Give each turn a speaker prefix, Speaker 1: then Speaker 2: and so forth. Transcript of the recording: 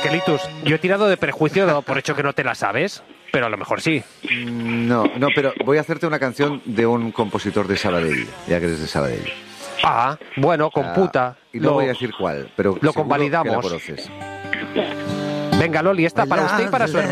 Speaker 1: Esquelitus, yo he tirado de prejuicio, dado por hecho que no te la sabes, pero a lo mejor sí.
Speaker 2: No, pero voy a hacerte una canción de un compositor de Sabadell, ya que eres de Sabadell.
Speaker 1: Ah, bueno, computa.
Speaker 2: Y no voy a decir cuál, pero
Speaker 1: lo
Speaker 2: seguro
Speaker 1: convalidamos.
Speaker 2: que la conoces.
Speaker 1: Venga, Loli, esta para usted y para su hermano.